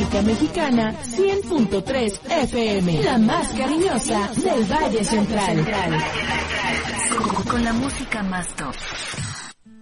Música Mexicana 100.3 FM, la más cariñosa del Valle Central. Con la música más top.